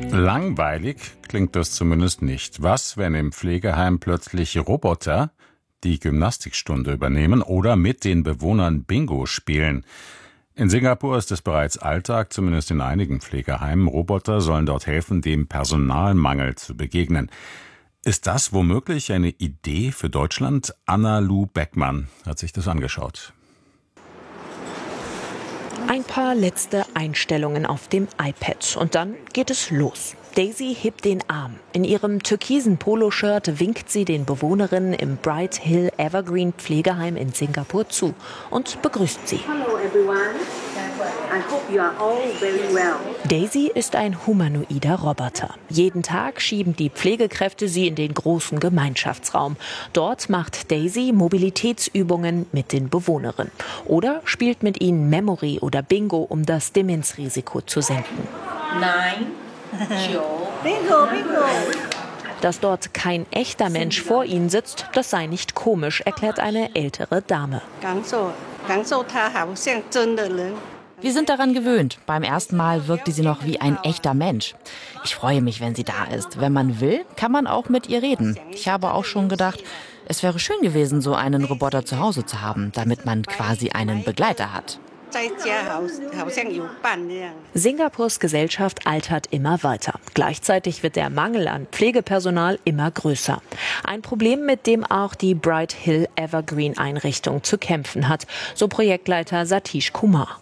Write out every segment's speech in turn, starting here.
Langweilig klingt das zumindest nicht. Was, wenn im Pflegeheim plötzlich Roboter die Gymnastikstunde übernehmen oder mit den Bewohnern Bingo spielen? In Singapur ist es bereits Alltag, zumindest in einigen Pflegeheimen. Roboter sollen dort helfen, dem Personalmangel zu begegnen. Ist das womöglich eine Idee für Deutschland? Anna-Lu Beckmann hat sich das angeschaut. Ein paar letzte Einstellungen auf dem iPad und dann geht es los. Daisy hebt den Arm. In ihrem türkisen Poloshirt winkt sie den Bewohnerinnen im Bright Hill Evergreen Pflegeheim in Singapur zu und begrüßt sie. Hello everyone. I hope you are all very well. Daisy ist ein humanoider Roboter. Jeden Tag schieben die Pflegekräfte sie in den großen Gemeinschaftsraum. Dort macht Daisy Mobilitätsübungen mit den Bewohnerinnen oder spielt mit ihnen Memory oder Bingo, um das Demenzrisiko zu senken. Nein. Bingo, bingo. Dass dort kein echter Mensch vor ihnen sitzt, das sei nicht komisch, erklärt eine ältere Dame. Wir sind daran gewöhnt. Beim ersten Mal wirkte sie noch wie ein echter Mensch. Ich freue mich, wenn sie da ist. Wenn man will, kann man auch mit ihr reden. Ich habe auch schon gedacht, es wäre schön gewesen, so einen Roboter zu Hause zu haben, damit man quasi einen Begleiter hat. Singapurs Gesellschaft altert immer weiter. Gleichzeitig wird der Mangel an Pflegepersonal immer größer. Ein Problem, mit dem auch die Bright Hill Evergreen Einrichtung zu kämpfen hat, so Projektleiter Satish Kumar.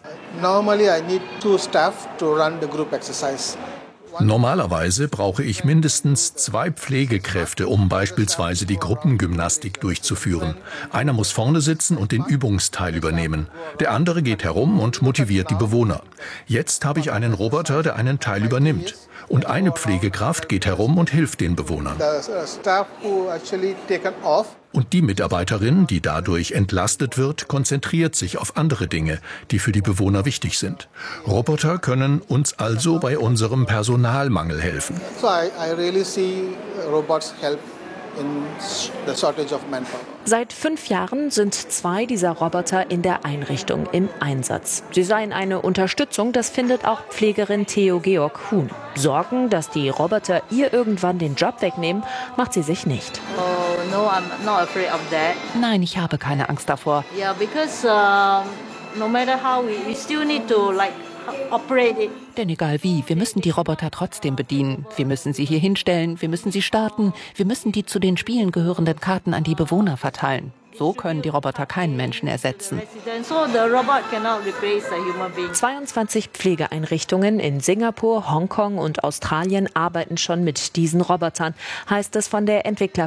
Normalerweise brauche ich mindestens 2 Pflegekräfte, um beispielsweise die Gruppengymnastik durchzuführen. Einer muss vorne sitzen und den Übungsteil übernehmen. Der andere geht herum und motiviert die Bewohner. Jetzt habe ich einen Roboter, der einen Teil übernimmt. Und eine Pflegekraft geht herum und hilft den Bewohnern. Und die Mitarbeiterin, die dadurch entlastet wird, konzentriert sich auf andere Dinge, die für die Bewohner wichtig sind. Roboter können uns also bei unserem Personalmangel helfen. Seit 5 Jahren sind 2 dieser Roboter in der Einrichtung im Einsatz. Sie seien eine Unterstützung, das findet auch Pflegerin Theo Georg Huhn. Sorgen, dass die Roboter ihr irgendwann den Job wegnehmen, macht sie sich nicht. Nein, ich habe keine Angst davor. Denn egal wie, wir müssen die Roboter trotzdem bedienen. Wir müssen sie hier hinstellen, wir müssen sie starten, wir müssen die zu den Spielen gehörenden Karten an die Bewohner verteilen. So können die Roboter keinen Menschen ersetzen. 22 Pflegeeinrichtungen in Singapur, Hongkong und Australien arbeiten schon mit diesen Robotern, heißt es von der Entwickler